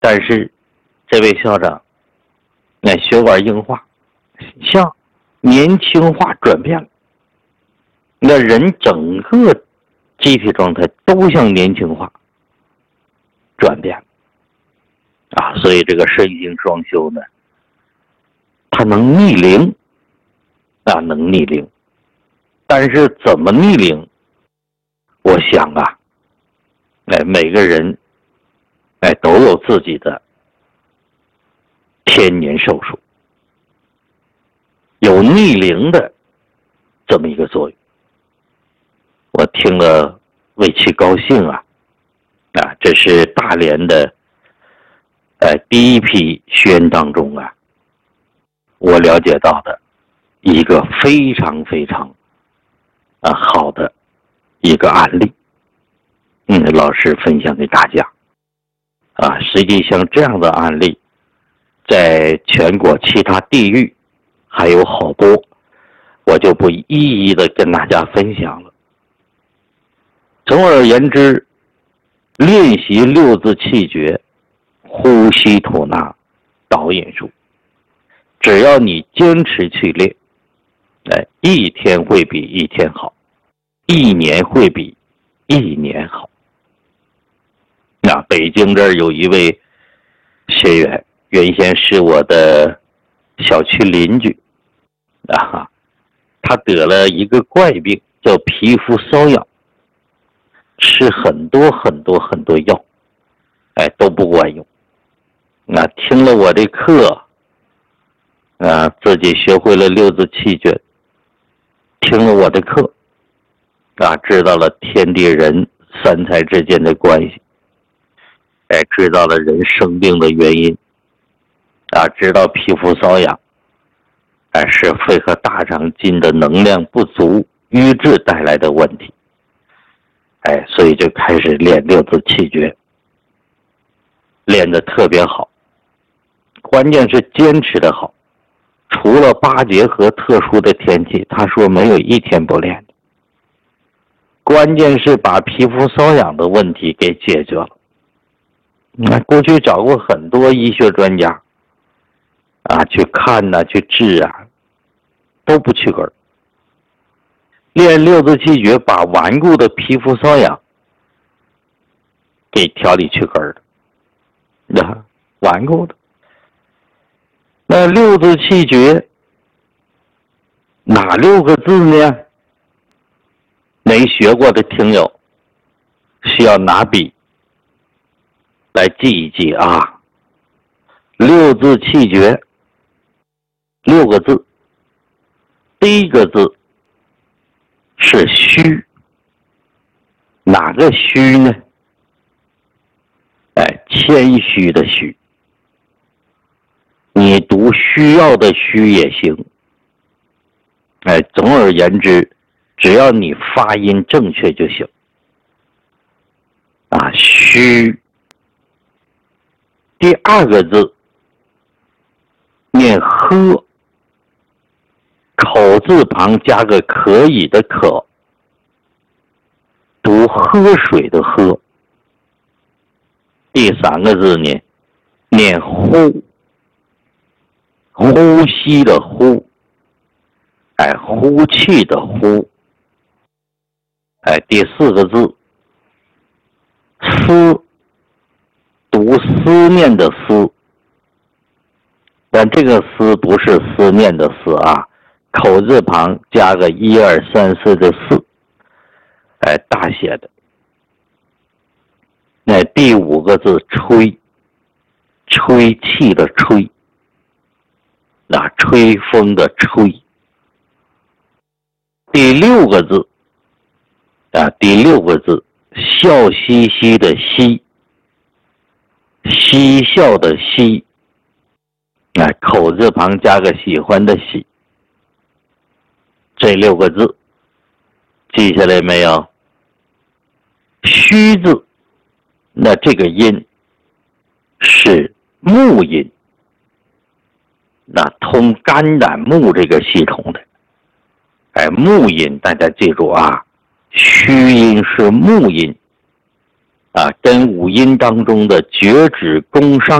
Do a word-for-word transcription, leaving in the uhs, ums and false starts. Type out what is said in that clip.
但是这位校长那血管硬化，向年轻化转变了，那人整个机体状态都向年轻化转变了啊，所以这个身心双修呢，它能逆龄啊，能逆龄，但是怎么逆龄？我想啊，哎，每个人哎都有自己的天年寿数，有逆龄的这么一个作用。我听了为其高兴啊！啊，这是大连的呃第一批学员当中啊，我了解到的一个非常非常啊好的一个案例，嗯，老师分享给大家啊。实际上这样的案例，在全国其他地域还有好多，我就不一一的跟大家分享了。总而言之，练习六字气诀、呼吸吐纳、导引术，只要你坚持去练，哎，一天会比一天好，一年会比一年好。那北京这儿有一位学员，原先是我的小区邻居啊，他得了一个怪病，叫皮肤瘙痒，吃很多很多很多药，哎，都不管用。那听了我的课，啊，自己学会了六字气诀，听了我的课，啊，知道了天地人三才之间的关系，哎，知道了人生病的原因，啊，知道皮肤瘙痒，哎，是肺和大肠经的能量不足瘀滞带来的问题。哎，所以就开始练六字气诀，练得特别好，关键是坚持的好。除了八节和特殊的天气，他说没有一天不练的。关键是把皮肤瘙痒的问题给解决了。那过去找过很多医学专家啊，去看呐、啊，去治啊，都不去根儿。练六字气诀，把顽固的皮肤瘙痒给调理去根儿的，啊，顽固的。那六字气诀哪六个字呢？没学过的听友需要拿笔来记一记啊。六字气诀六个字，第一个字是虚，哪个虚呢？哎，谦虚的虚，你读需要的需也行。哎，总而言之，只要你发音正确就行。啊，虚。第二个字念喝，口字旁加个可以的可，读喝水的喝。第三个字呢，念呼，呼吸的呼，哎，呼气的呼。哎，第四个字思，读思念的思，但这个思不是思念的思啊，口字旁加个一二三四的四，哎，大写的。那第五个字吹，吹气的吹，那吹风的吹。第六个字啊，第六个字笑嘻嘻的嘻，嬉笑的嬉，哎，口字旁加个喜欢的喜。这六个字记下来没有？虚字，那这个音是木音，那通肝胆目这个系统的。哎，木音大家记住啊，虚音是木音， 啊，跟五音当中的绝指工商